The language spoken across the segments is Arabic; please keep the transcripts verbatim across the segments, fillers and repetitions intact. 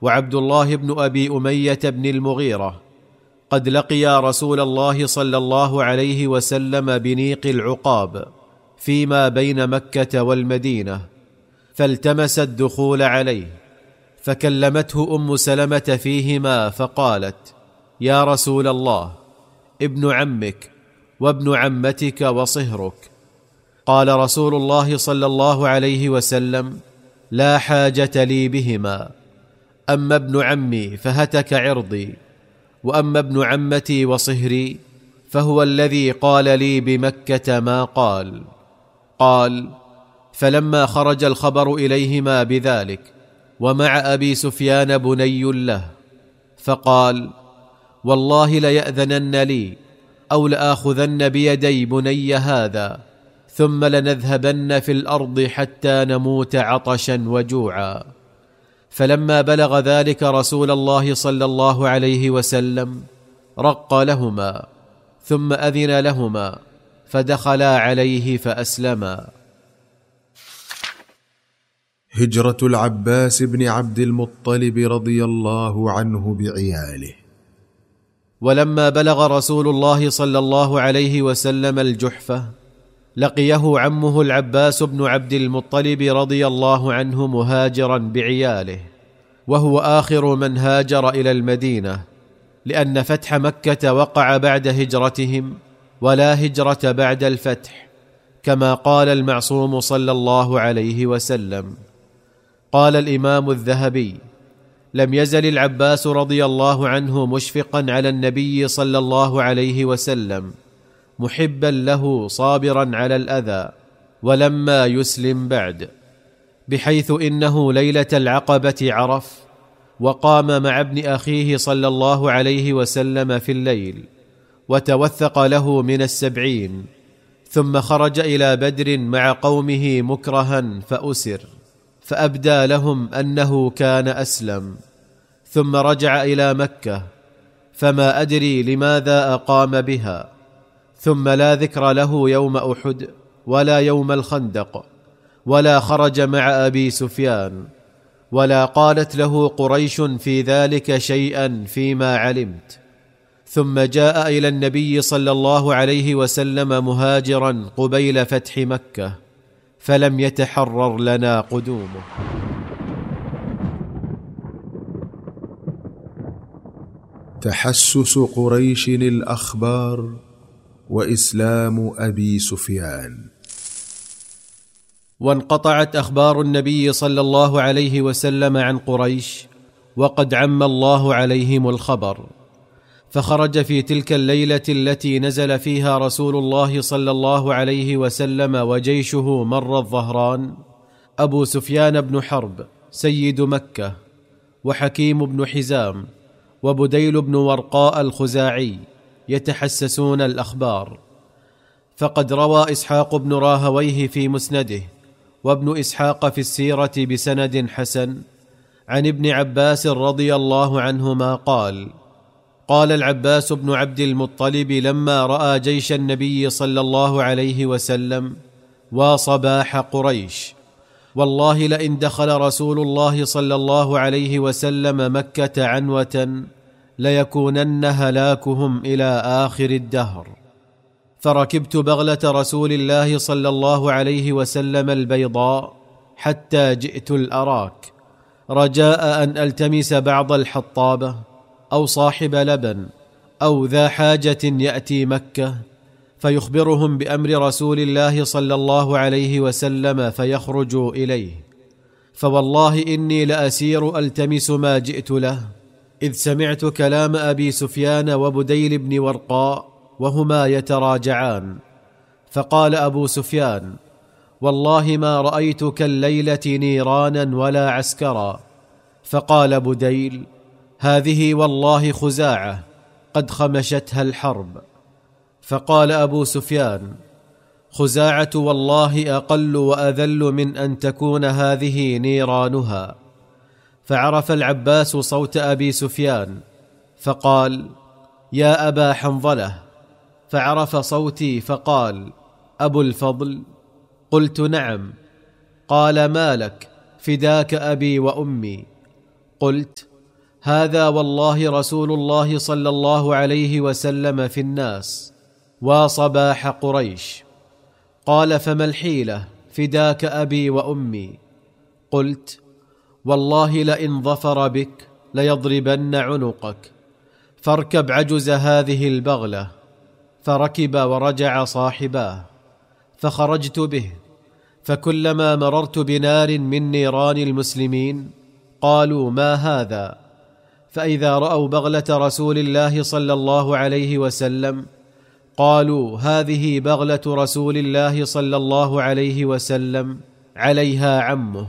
وعبد الله بن أبي أمية بن المغيرة قد لقيا رسول الله صلى الله عليه وسلم بنيق العقاب فيما بين مكة والمدينة، فالتمس الدخول عليه، فكلمته أم سلمة فيهما فقالت: يا رسول الله، ابن عمك وابن عمتك وصهرك. قال رسول الله صلى الله عليه وسلم: لا حاجة لي بهما، أما ابن عمي فهتك عرضي، وأما ابن عمتي وصهري فهو الذي قال لي بمكة ما قال. قال: فلما خرج الخبر إليهما بذلك ومع أبي سفيان بني له، فقال: والله ليأذنن لي أو لآخذن بيدي بني هذا، ثم لنذهبن في الأرض حتى نموت عطشا وجوعا. فلما بلغ ذلك رسول الله صلى الله عليه وسلم رق لهما، ثم أذن لهما فدخلا عليه فأسلما. هجرة العباس بن عبد المطلب رضي الله عنه بعياله. ولما بلغ رسول الله صلى الله عليه وسلم الجحفة لقيه عمه العباس بن عبد المطلب رضي الله عنه مهاجرا بعياله، وهو آخر من هاجر إلى المدينة، لأن فتح مكة وقع بعد هجرتهم، ولا هجرة بعد الفتح، كما قال المعصوم صلى الله عليه وسلم. قال الإمام الذهبي: لم يزل العباس رضي الله عنه مشفقا على النبي صلى الله عليه وسلم، محبا له صابرا على الأذى، ولما يسلم بعد، بحيث إنه ليلة العقبة عرف وقام مع ابن أخيه صلى الله عليه وسلم في الليل، وتوثق له من السبعين، ثم خرج إلى بدر مع قومه مكرها فأسر، فأبدى لهم أنه كان أسلم، ثم رجع إلى مكة، فما أدري لماذا أقام بها، ثم لا ذكر له يوم أحد ولا يوم الخندق، ولا خرج مع أبي سفيان، ولا قالت له قريش في ذلك شيئا فيما علمت. ثم جاء إلى النبي صلى الله عليه وسلم مهاجرا قبيل فتح مكة، فلم يتحرر لنا قدومه. تحسس قريش الأخبار وإسلام أبي سفيان. وانقطعت أخبار النبي صلى الله عليه وسلم عن قريش، وقد عم الله عليهم الخبر، فخرج في تلك الليلة التي نزل فيها رسول الله صلى الله عليه وسلم وجيشه مر الظهران أبو سفيان بن حرب سيد مكة، وحكيم بن حزام، وبديل بن ورقاء الخزاعي، يتحسسون الأخبار. فقد روى إسحاق بن راهويه في مسنده، وابن إسحاق في السيرة بسند حسن، عن ابن عباس رضي الله عنهما قال: قال العباس بن عبد المطلب لما رأى جيش النبي صلى الله عليه وسلم: وصباح قريش، والله لئن دخل رسول الله صلى الله عليه وسلم مكة عنوة ليكونن هلاكهم إلى آخر الدهر. فركبت بغلة رسول الله صلى الله عليه وسلم البيضاء حتى جئت الأراك، رجاء أن ألتمس بعض الحطابة أو صاحب لبن أو ذا حاجة يأتي مكة فيخبرهم بأمر رسول الله صلى الله عليه وسلم فيخرجوا إليه. فوالله إني لأسير ألتمس ما جئت له، إذ سمعت كلام أبي سفيان وبديل بن ورقاء وهما يتراجعان. فقال أبو سفيان: والله ما رأيت كالليلة نيرانا ولا عسكرا. فقال بديل: هذه والله خزاعة قد خمشتها الحرب. فقال أبو سفيان: خزاعة والله أقل وأذل من أن تكون هذه نيرانها. فعرف العباس صوت أبي سفيان فقال: يا أبا حنظلة. فعرف صوتي فقال: أبو الفضل؟ قلت: نعم. قال: ما لك؟ فداك أبي وأمي. قلت: هذا والله رسول الله صلى الله عليه وسلم في الناس وصباح قريش. قال: فما الحيلة؟ فداك أبي وأمي. قلت: والله لئن ظفر بك ليضربن عنقك، فاركب عجز هذه البغلة. فركب ورجع صاحباه، فخرجت به، فكلما مررت بنار من نيران المسلمين قالوا: ما هذا؟ فإذا رأوا بغلة رسول الله صلى الله عليه وسلم قالوا: هذه بغلة رسول الله صلى الله عليه وسلم عليها عمه.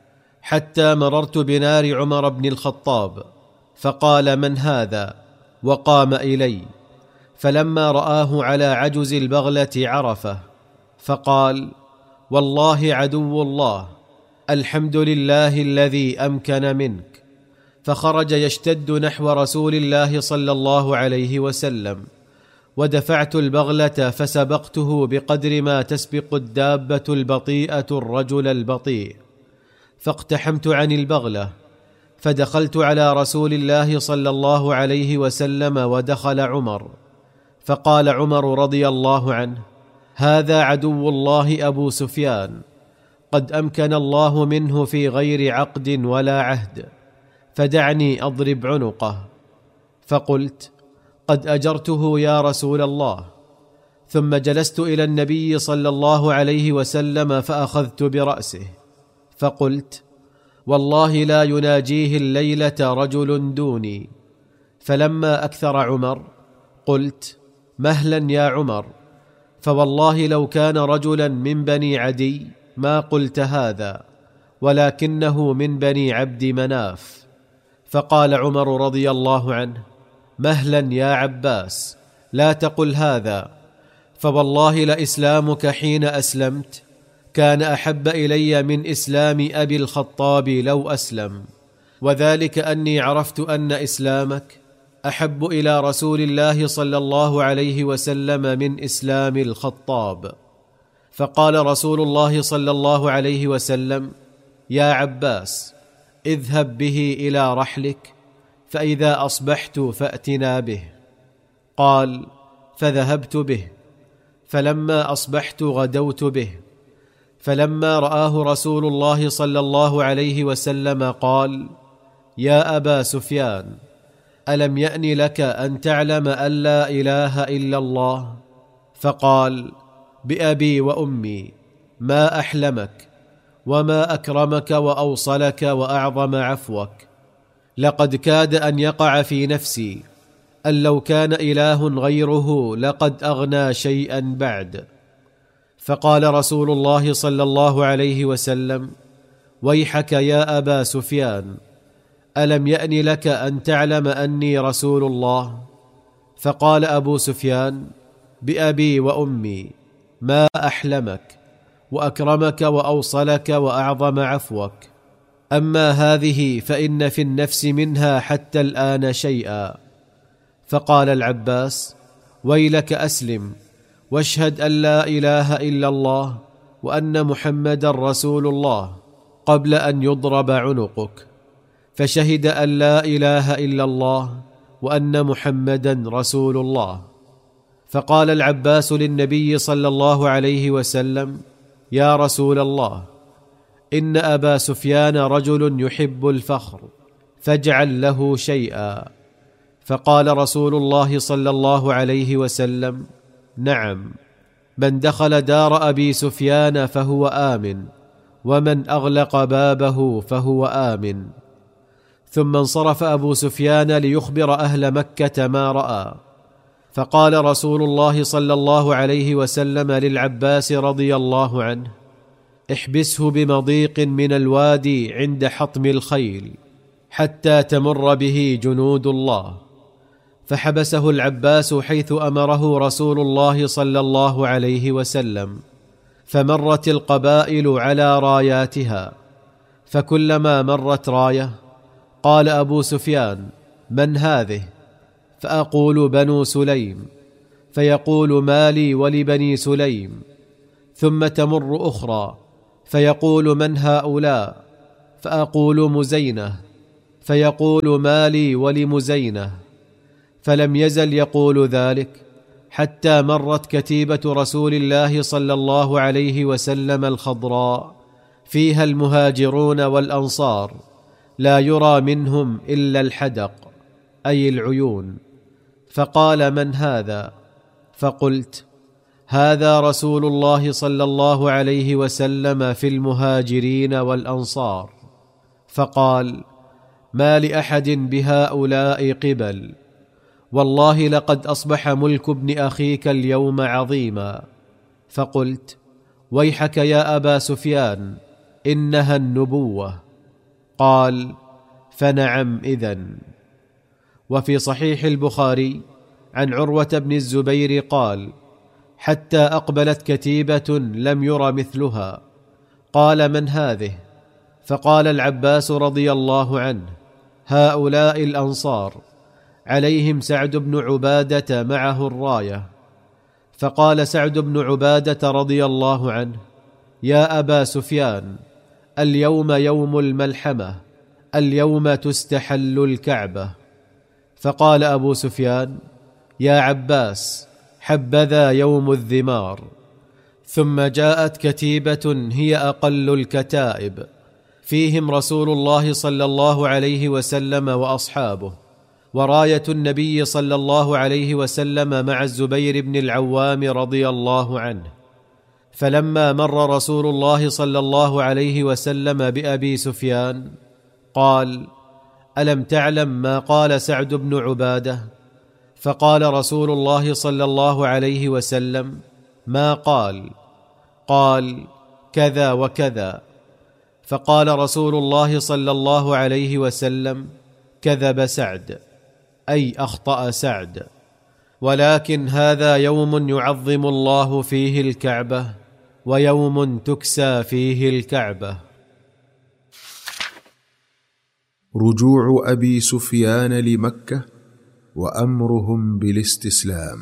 حتى مررت بنار عمر بن الخطاب، فقال: من هذا؟ وقام إلي، فلما رآه على عجز البغلة عرفه، فقال: والله عدو الله، الحمد لله الذي أمكن منك. فخرج يشتد نحو رسول الله صلى الله عليه وسلم، ودفعت البغلة فسبقته بقدر ما تسبق الدابة البطيئة الرجل البطيء، فاقتحمت عن البغلة، فدخلت على رسول الله صلى الله عليه وسلم ودخل عمر. فقال عمر رضي الله عنه: هذا عدو الله أبو سفيان، قد أمكن الله منه في غير عقد ولا عهد، فدعني أضرب عنقه. فقلت: قد أجرته يا رسول الله. ثم جلست إلى النبي صلى الله عليه وسلم فأخذت برأسه، فقلت: والله لا يناجيه الليلة رجل دوني. فلما أكثر عمر قلت: مهلا يا عمر، فوالله لو كان رجلا من بني عدي ما قلت هذا، ولكنه من بني عبد مناف. فقال عمر رضي الله عنه: مهلا يا عباس، لا تقل هذا، فوالله لإسلامك حين أسلمت كان أحب إلي من إسلام أبي الخطاب لو أسلم، وذلك أني عرفت أن إسلامك أحب إلى رسول الله صلى الله عليه وسلم من إسلام الخطاب. فقال رسول الله صلى الله عليه وسلم: يا عباس، اذهب به إلى رحلك، فإذا أصبحت فأتنا به. قال: فذهبت به، فلما أصبحت غدوت به، فلما رآه رسول الله صلى الله عليه وسلم قال: يا أبا سفيان، ألم يأن لك أن تعلم أن لا إله إلا الله؟ فقال: بأبي وأمي، ما أحلمك وما أكرمك وأوصلك وأعظم عفوك. لقد كاد أن يقع في نفسي أن لو كان إله غيره لقد أغنى شيئا بعد. فقال رسول الله صلى الله عليه وسلم: ويحك يا أبا سفيان، ألم يأن لك أن تعلم أني رسول الله؟ فقال أبو سفيان: بأبي وأمي، ما أحلمك وأكرمك وأوصلك وأعظم عفوك. أما هذه فإن في النفس منها حتى الآن شيئا. فقال العباس: ويلك أسلم، واشهد أن لا إله إلا الله وأن محمدا رسول الله قبل أن يضرب عنقك. فشهد أن لا إله إلا الله وأن محمدا رسول الله. فقال العباس للنبي صلى الله عليه وسلم: يا رسول الله، إن أبا سفيان رجل يحب الفخر، فاجعل له شيئا. فقال رسول الله صلى الله عليه وسلم: نعم، من دخل دار أبي سفيان فهو آمن، ومن أغلق بابه فهو آمن. ثم انصرف أبو سفيان ليخبر أهل مكة ما رأى. فقال رسول الله صلى الله عليه وسلم للعباس رضي الله عنه: احبسه بمضيق من الوادي عند حطم الخيل حتى تمر به جنود الله. فحبسه العباس حيث أمره رسول الله صلى الله عليه وسلم، فمرت القبائل على راياتها، فكلما مرت راية قال أبو سفيان: من هذه؟ فأقول: بنو سليم. فيقول: ما لي ولبني سليم. ثم تمر أخرى فيقول: من هؤلاء؟ فأقول: مزينة. فيقول: ما لي ولمزينة؟ فلم يزل يقول ذلك حتى مرت كتيبة رسول الله صلى الله عليه وسلم الخضراء فيها المهاجرون والأنصار، لا يرى منهم إلا الحدق أي العيون. فقال: من هذا؟ فقلت: هذا رسول الله صلى الله عليه وسلم في المهاجرين والأنصار. فقال: ما لأحد بهؤلاء قبل، والله لقد أصبح ملك ابن أخيك اليوم عظيما. فقلت: ويحك يا أبا سفيان، إنها النبوة. قال: فنعم إذن. وفي صحيح البخاري عن عروة بن الزبير قال: حتى أقبلت كتيبة لم ير مثلها. قال: من هذه؟ فقال العباس رضي الله عنه: هؤلاء الأنصار، عليهم سعد بن عبادة معه الراية. فقال سعد بن عبادة رضي الله عنه: يا أبا سفيان، اليوم يوم الملحمة، اليوم تستحل الكعبة. فقال أبو سفيان: يا عباس، حبذا يوم الذمار. ثم جاءت كتيبة هي أقل الكتائب، فيهم رسول الله صلى الله عليه وسلم وأصحابه، وراية النبي صلى الله عليه وسلم مع الزبير بن العوام رضي الله عنه. فلما مر رسول الله صلى الله عليه وسلم بأبي سفيان قال: ألم تعلم ما قال سعد بن عبادة؟ فقال رسول الله صلى الله عليه وسلم: ما قال؟ قال: كذا وكذا. فقال رسول الله صلى الله عليه وسلم: كذب سعد، أي أخطأ سعد، ولكن هذا يوم يعظم الله فيه الكعبة، ويوم تكسى فيه الكعبة. رجوع أبي سفيان لمكة وأمرهم بالاستسلام.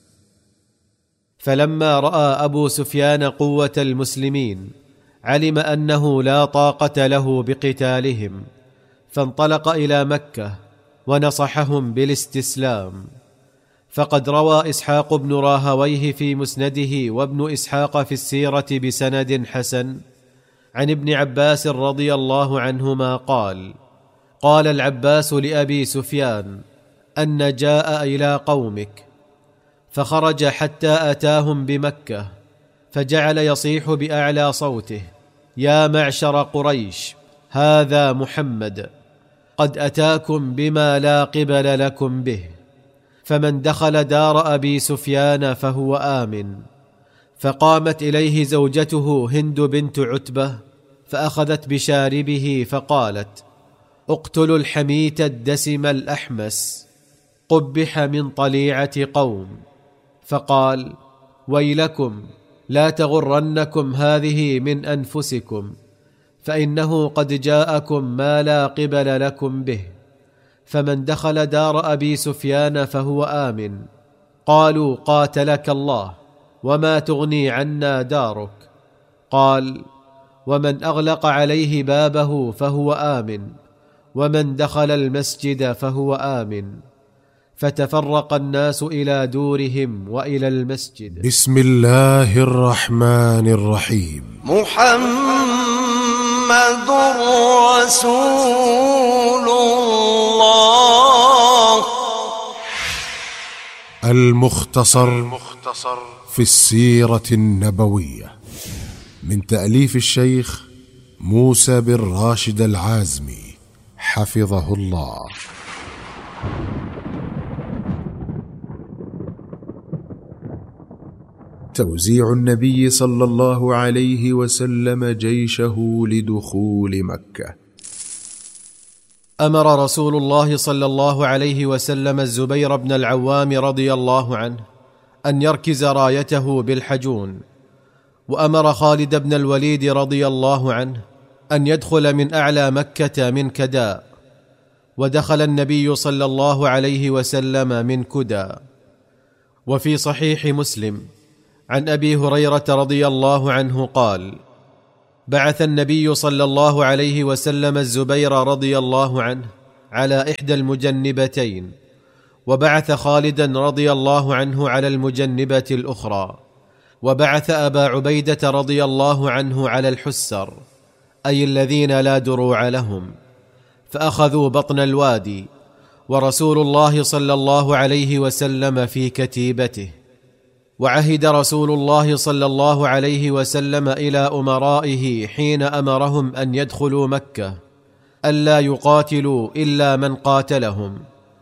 فلما رأى أبو سفيان قوة المسلمين علم أنه لا طاقة له بقتالهم، فانطلق إلى مكة ونصحهم بالاستسلام. فقد روى إسحاق بن راهويه في مسنده وابن إسحاق في السيرة بسند حسن عن ابن عباس رضي الله عنهما قال: قال العباس لأبي سفيان: أن جاء إلى قومك، فخرج حتى أتاهم بمكة، فجعل يصيح بأعلى صوته: يا معشر قريش، هذا محمد، قد أتاكم بما لا قبل لكم به. فمن دخل دار أبي سفيان فهو آمن. فقامت إليه زوجته هند بنت عتبة فأخذت بشاربه فقالت: اقتلوا الحميت الدسم الأحمس، قبح من طليعة قوم. فقال: ويلكم، لا تغرنكم هذه من أنفسكم، فإنه قد جاءكم ما لا قبل لكم به. فمن دخل دار أبي سفيان فهو آمن. قالوا: قاتلك الله، وما تغني عنا دارك؟ قال: ومن أغلق عليه بابه فهو آمن، ومن دخل المسجد فهو آمن. فتفرق الناس إلى دورهم وإلى المسجد. بسم الله الرحمن الرحيم. محمد رسول الله. المختصر في السيرة النبوية، من تأليف الشيخ موسى بن راشد العازمي حفظه الله. توزيع النبي صلى الله عليه وسلم جيشه لدخول مكة. أمر رسول الله صلى الله عليه وسلم الزبير بن العوام رضي الله عنه أن يركز رايته بالحجون، وأمر خالد بن الوليد رضي الله عنه أن يدخل من أعلى مكة من كداء، ودخل النبي صلى الله عليه وسلم من كدى. وفي صحيح مسلم عن أبي هريرة رضي الله عنه قال: بعث النبي صلى الله عليه وسلم الزبير رضي الله عنه على إحدى المجنبتين، وبعث خالدا رضي الله عنه على المجنبة الأخرى، وبعث أبا عبيدة رضي الله عنه على الحسر، أي الذين لا دروع لهم، فأخذوا بطن الوادي، ورسول الله صلى الله عليه وسلم في كتيبته. وعهد رسول الله صلى الله عليه وسلم إلى أمرائه حين أمرهم أن يدخلوا مكة ألا يقاتلوا إلا من قاتلهم،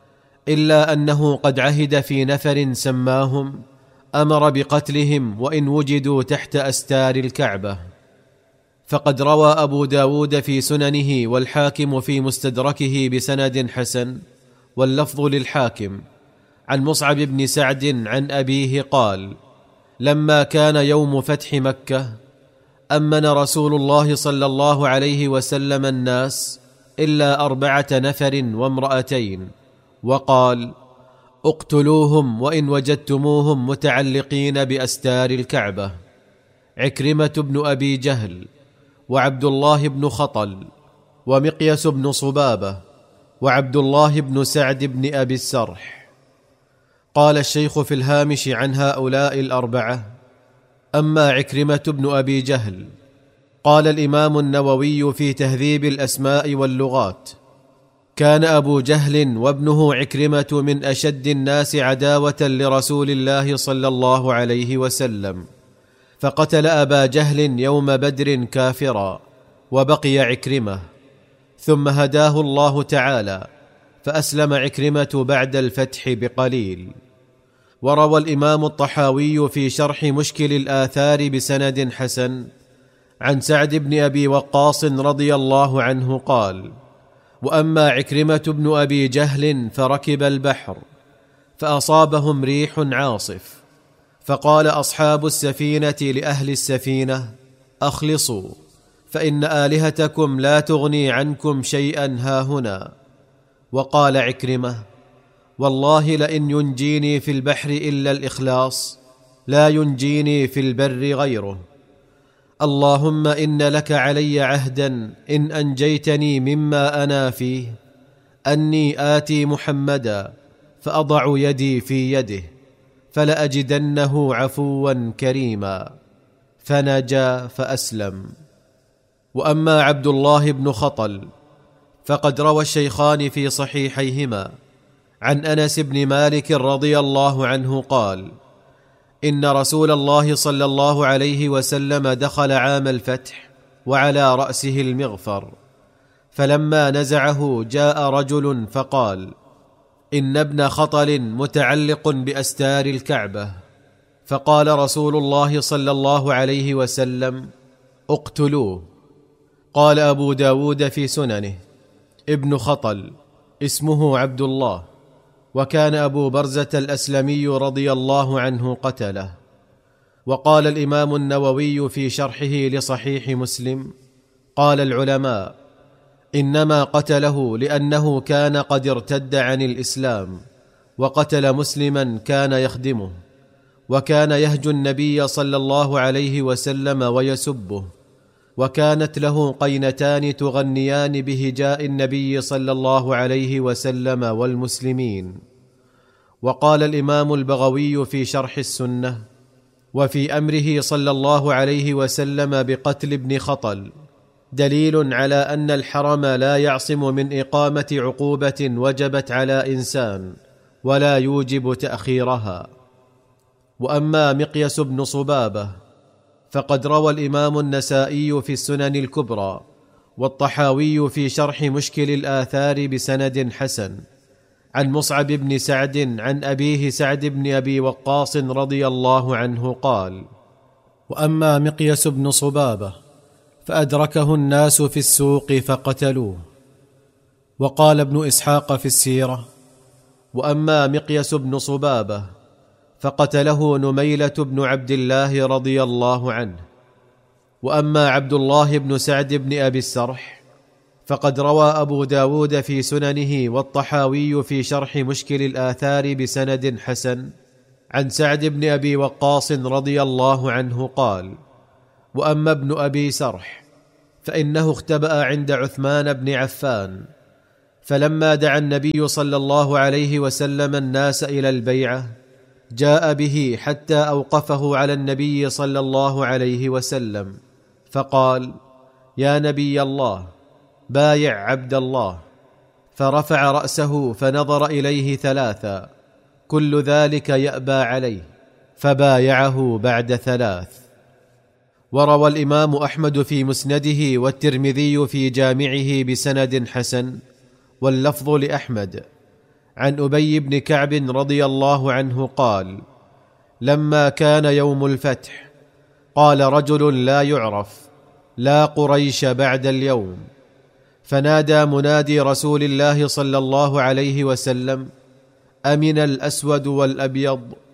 إلا أنه قد عهد في نفر سماهم أمر بقتلهم وإن وجدوا تحت أستار الكعبة. فقد روى أبو داود في سننه والحاكم في مستدركه بسند حسن، واللفظ للحاكم، عن مصعب بن سعد عن أبيه قال: لما كان يوم فتح مكة أمن رسول الله صلى الله عليه وسلم الناس إلا أربعة نفر وامرأتين، وقال: اقتلوهم وإن وجدتموهم متعلقين بأستار الكعبة: عكرمة بن أبي جهل، وعبد الله بن خطل، ومقيس بن صبابة، وعبد الله بن سعد بن أبي السرح. قال الشيخ في الهامش عن هؤلاء الأربعة: أما عكرمة بن أبي جهل، قال الإمام النووي في تهذيب الأسماء واللغات: كان أبو جهل وابنه عكرمة من أشد الناس عداوة لرسول الله صلى الله عليه وسلم، فقتل أبا جهل يوم بدر كافرا، وبقي عكرمة، ثم هداه الله تعالى فأسلم عكرمة بعد الفتح بقليل. وروى الإمام الطحاوي في شرح مشكل الآثار بسند حسن عن سعد بن أبي وقاص رضي الله عنه قال: وأما عكرمة بن أبي جهل فركب البحر فأصابهم ريح عاصف، فقال أصحاب السفينة لأهل السفينة: أخلصوا، فإن آلهتكم لا تغني عنكم شيئا هاهنا. وقال عكرمة: والله لئن ينجيني في البحر إلا الإخلاص لا ينجيني في البر غيره. اللهم إن لك علي عهدا إن أنجيتني مما أنا فيه أني آتي محمدا فأضع يدي في يده فلأجدنه عفوا كريما، فنجا فأسلم. وأما عبد الله بن خطل فقد روى الشيخان في صحيحيهما عن أنس بن مالك رضي الله عنه قال: إن رسول الله صلى الله عليه وسلم دخل عام الفتح وعلى رأسه المغفر، فلما نزعه جاء رجل فقال: إن ابن خطل متعلق بأستار الكعبة. فقال رسول الله صلى الله عليه وسلم: اقتلوه. قال أبو داود في سننه: ابن خطل اسمه عبد الله، وكان أبو برزة الأسلمي رضي الله عنه قتله. وقال الإمام النووي في شرحه لصحيح مسلم: قال العلماء: إنما قتله لأنه كان قد ارتد عن الإسلام، وقتل مسلما كان يخدمه، وكان يهجو النبي صلى الله عليه وسلم ويسبه، وكانت له قينتان تغنيان بهجاء النبي صلى الله عليه وسلم والمسلمين. وقال الإمام البغوي في شرح السنة: وفي أمره صلى الله عليه وسلم بقتل ابن خطل دليل على أن الحرم لا يعصم من إقامة عقوبة وجبت على إنسان ولا يوجب تأخيرها. وأما مقيس بن صبابة فقد روى الإمام النسائي في السنن الكبرى والطحاوي في شرح مشكل الآثار بسند حسن عن مصعب بن سعد عن أبيه سعد بن أبي وقاص رضي الله عنه قال: وأما مقيس بن صبابة فأدركه الناس في السوق فقتلوه. وقال ابن إسحاق في السيرة: وأما مقيس بن صبابة فقتله نميلة بن عبد الله رضي الله عنه. وأما عبد الله بن سعد بن أبي السرح فقد روى أبو داود في سننه والطحاوي في شرح مشكل الآثار بسند حسن عن سعد بن أبي وقاص رضي الله عنه قال: وأما ابن أبي سرح فإنه اختبأ عند عثمان بن عفان، فلما دعا النبي صلى الله عليه وسلم الناس الى البيعه جاء به حتى اوقفه على النبي صلى الله عليه وسلم فقال: يا نبي الله، بايع عبد الله. فرفع راسه فنظر اليه ثلاثا، كل ذلك يأبى عليه، فبايعه بعد ثلاث. وروى الامام احمد في مسنده والترمذي في جامعه بسند حسن، واللفظ لاحمد، عن ابي بن كعب رضي الله عنه قال: لما كان يوم الفتح قال رجل لا يعرف: لا قريش بعد اليوم. فنادى منادي رسول الله صلى الله عليه وسلم: امن الاسود والابيض